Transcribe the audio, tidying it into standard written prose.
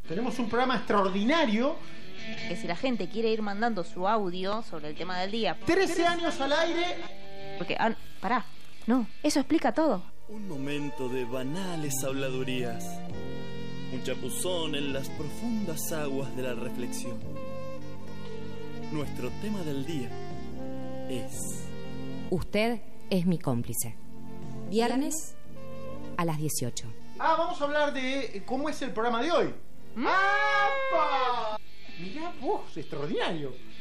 Tenemos un programa extraordinario. Que si la gente quiere ir mandando su audio sobre el tema del día. 13 años al aire. Porque, pará, no, eso explica todo. Un momento de banales habladurías. Un chapuzón en las profundas aguas de la reflexión. Nuestro tema del día es... Usted es mi cómplice. Viernes a las 18. Vamos a hablar de cómo es el programa de hoy. ¡Apa! Mirá vos, extraordinario.